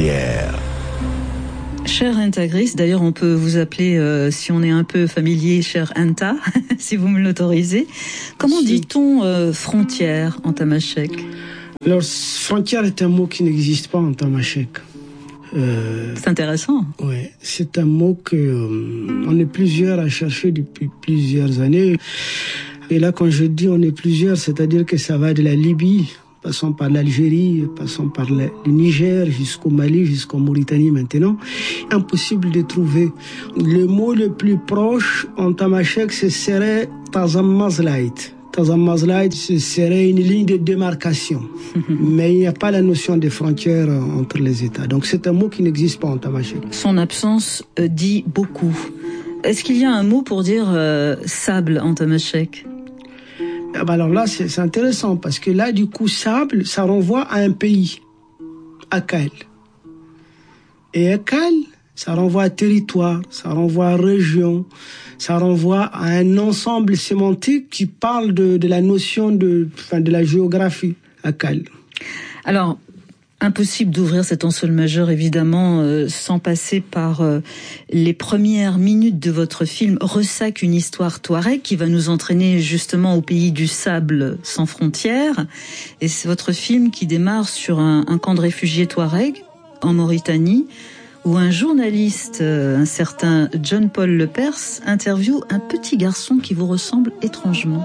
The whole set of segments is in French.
frontières. Cher Intagris, d'ailleurs on peut vous appeler, si on est un peu familier, cher Anta, si vous me l'autorisez. Comment dit-on frontière en tamashek? Alors, frontière est un mot qui n'existe pas en tamashek. C'est intéressant. Oui, c'est un mot que on est plusieurs à chercher depuis plusieurs années. Et là, quand je dis on est plusieurs, c'est-à-dire que ça va de la Libye, passant par l'Algérie, passant par le Niger, jusqu'au Mali, jusqu'en Mauritanie maintenant. Impossible de trouver. Le mot le plus proche en tamashek, ce serait Tazamazlait. Tazamazlait, ce serait une ligne de démarcation. Mais il n'y a pas la notion de frontière entre les États. Donc c'est un mot qui n'existe pas en tamashek. Son absence dit beaucoup. Est-ce qu'il y a un mot pour dire sable en tamashek? Alors là, c'est intéressant parce que là, du coup, sable, ça renvoie à un pays, Akal. Et Akal, ça renvoie à territoire, ça renvoie à région, ça renvoie à un ensemble sémantique qui parle de la notion de la géographie, Akal. Alors, impossible d'ouvrir cet en sol majeur, évidemment, sans passer par les premières minutes de votre film Ressac, une histoire touareg, qui va nous entraîner justement au pays du sable sans frontières. Et c'est votre film qui démarre sur un camp de réfugiés touareg en Mauritanie, où un journaliste, un certain John Paul Lepers, interviewe un petit garçon qui vous ressemble étrangement.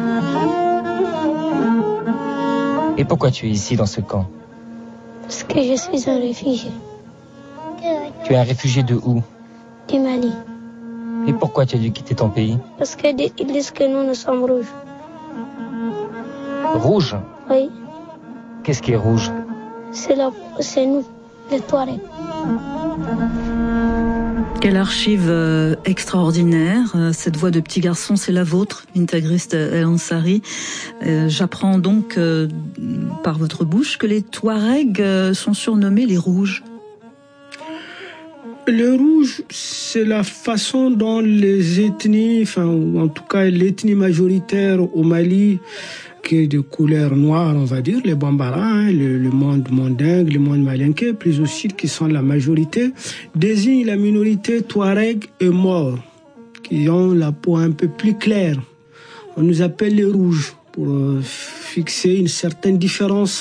Et pourquoi tu es ici dans ce camp ? Parce que je suis un réfugié. Tu es un réfugié de où? Du Mali. Et pourquoi tu as dû quitter ton pays? Parce qu'ils disent que nous sommes rouges. Rouge? Oui. Qu'est-ce qui est rouge? C'est nous, les Touaregs. Quelle archive extraordinaire. Cette voix de petit garçon, c'est la vôtre, Intagris El Ansari. J'apprends donc par votre bouche que les Touaregs sont surnommés les Rouges. Le rouge, c'est la façon dont les ethnies, ou en tout cas l'ethnie majoritaire au Mali, qui est de couleur noire, on va dire, les Bambara, le monde mandingue, le monde malinké, plus aussi qui sont la majorité, désignent la minorité Touareg et Maure, qui ont la peau un peu plus claire. On nous appelle les rouges pour fixer une certaine différence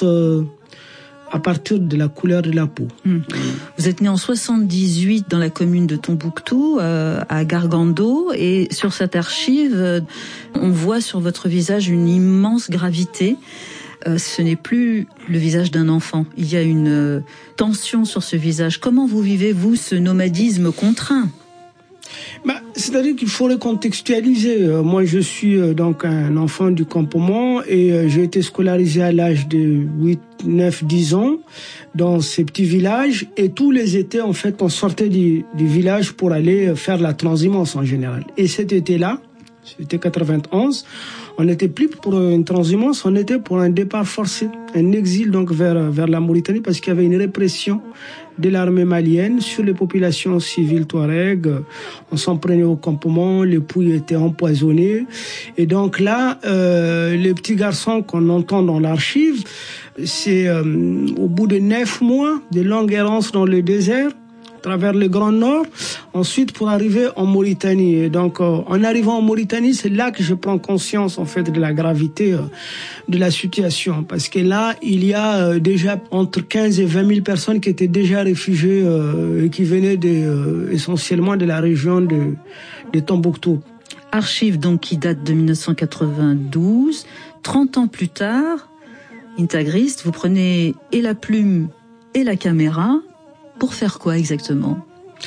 à partir de la couleur de la peau. Vous êtes né en 78 dans la commune de Tombouctou, à Gargando, et sur cette archive, on voit sur votre visage une immense gravité. Ce n'est plus le visage d'un enfant. Il y a une tension sur ce visage. Comment vous vivez-vous ce nomadisme contraint ? C'est-à-dire qu'il faut recontextualiser. Moi, je suis donc un enfant du campement et j'ai été scolarisé à l'âge de 8, 9, 10 ans dans ces petits villages. Et tous les étés, en fait, on sortait du village pour aller faire la transhumance en général. Et cet été-là, c'était 91, on n'était plus pour une transhumance, on était pour un départ forcé, un exil donc vers la Mauritanie parce qu'il y avait une répression de l'armée malienne sur les populations civiles touareg. On s'en prenait au campement, les pouilles étaient empoisonnées. Et donc là, les petits garçons qu'on entend dans l'archive, c'est au bout de 9 mois de longue errance dans le désert, à travers le Grand Nord, ensuite pour arriver en Mauritanie. Et donc, en arrivant en Mauritanie, c'est là que je prends conscience, en fait, de la gravité de la situation. Parce que là, il y a déjà entre 15 et 20 000 personnes qui étaient déjà réfugiées et qui venaient essentiellement de la région de Tombouctou. Archive donc qui date de 1992. 30 ans plus tard, Intagris, vous prenez et la plume et la caméra. Pour faire quoi exactement ?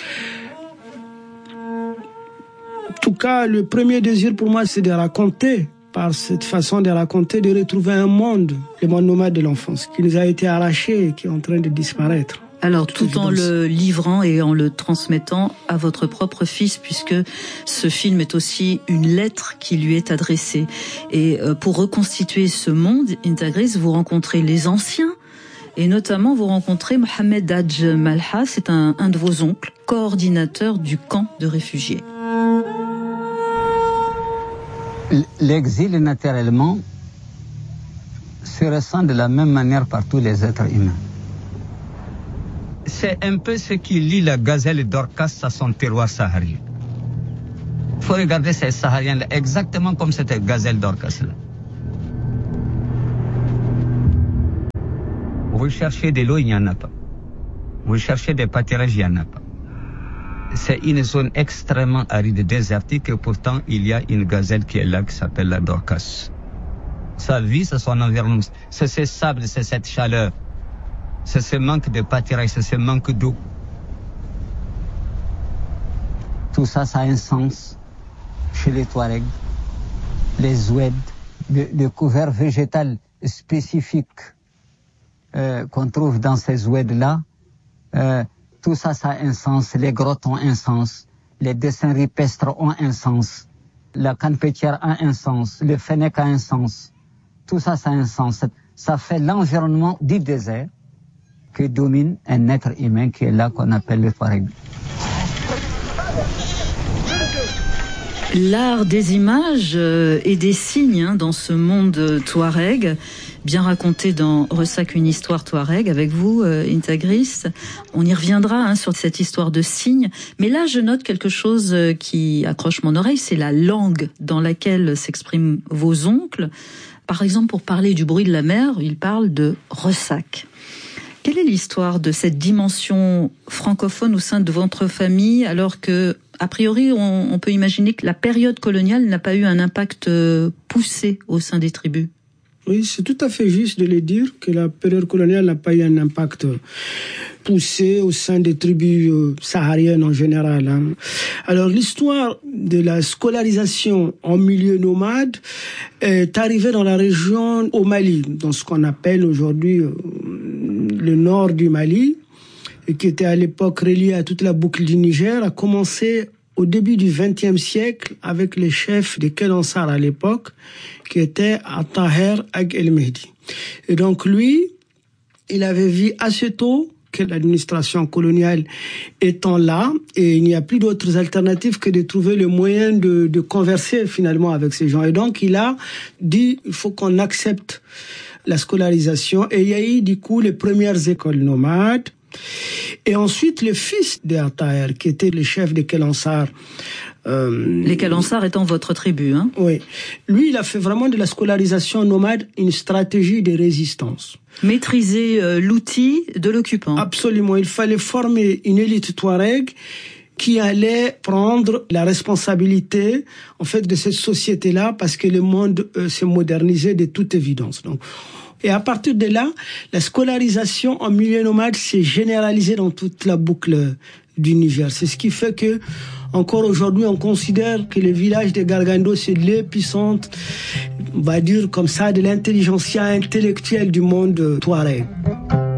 En tout cas, le premier désir pour moi, c'est de raconter, par cette façon de raconter, de retrouver un monde, le monde nomade de l'enfance, qui nous a été arraché et qui est en train de disparaître. Alors, tout en le livrant et en le transmettant à votre propre fils, puisque ce film est aussi une lettre qui lui est adressée. Et pour reconstituer ce monde, Intagris, vous rencontrez les anciens, et notamment vous rencontrez Mohamed Hadj Malha, c'est un de vos oncles, coordinateur du camp de réfugiés. L'exil, naturellement, se ressent de la même manière par tous les êtres humains. C'est un peu ce qui lie la gazelle d'Orcas à son terroir saharien. Il faut regarder ces Sahariens-là exactement comme cette gazelle d'Orcas-là. Vous cherchez de l'eau, il n'y en a pas. Vous cherchez des pâturages, il n'y en a pas. C'est une zone extrêmement aride, désertique, et pourtant il y a une gazelle qui est là, qui s'appelle la Dorcas. Sa vie, c'est son environnement. C'est ce sable, c'est cette chaleur. C'est ce manque de pâturage, c'est ce manque d'eau. Tout ça, ça a un sens chez les Touaregs. Les zouèdes, le couvert végétal spécifique qu'on trouve dans ces zouèdes-là, tout ça, ça a un sens. Les grottes ont un sens. Les dessins ripestres ont un sens. La canne pétière a un sens. Le fennec a un sens. Tout ça, ça a un sens. Ça fait l'environnement du désert que domine un être humain qui est là, qu'on appelle le Touareg. L'art des images et des signes dans ce monde touareg, bien raconté dans Ressac, une histoire touareg avec vous, Intagris. On y reviendra sur cette histoire de signes. Mais là, je note quelque chose qui accroche mon oreille, c'est la langue dans laquelle s'expriment vos oncles. Par exemple, pour parler du bruit de la mer, ils parlent de Ressac. Quelle est l'histoire de cette dimension francophone au sein de votre famille, alors que, a priori, on peut imaginer que la période coloniale n'a pas eu un impact poussé au sein des tribus? Oui, c'est tout à fait juste de le dire, que la période coloniale n'a pas eu un impact poussé au sein des tribus sahariennes en général. Alors, l'histoire de la scolarisation en milieu nomade est arrivée dans la région au Mali, dans ce qu'on appelle aujourd'hui le nord du Mali, et qui était à l'époque relié à toute la boucle du Niger, a commencé au début du XXe siècle avec les chefs de Kelansar à l'époque, qui était Taher Ag El Mehdi. Et donc lui, il avait vu assez tôt que l'administration coloniale étant là, et il n'y a plus d'autres alternatives que de trouver le moyen de converser finalement avec ces gens. Et donc il a dit, il faut qu'on accepte la scolarisation, et il y a eu du coup les premières écoles nomades. Et ensuite, le fils de Taher, qui était le chef de Kelansar. Les Kelansar étant votre tribu, hein? Oui. Lui, il a fait vraiment de la scolarisation nomade une stratégie de résistance. Maîtriser l'outil de l'occupant. Absolument. Il fallait former une élite touareg qui allait prendre la responsabilité, en fait, de cette société-là, parce que le monde s'est modernisé de toute évidence. Donc, et à partir de là, la scolarisation en milieu nomade s'est généralisée dans toute la boucle du Niger. C'est ce qui fait que, encore aujourd'hui, on considère que le village de Gargando, c'est l'épicentre, on va dire comme ça, de l'intelligentsia intellectuelle du monde touareg.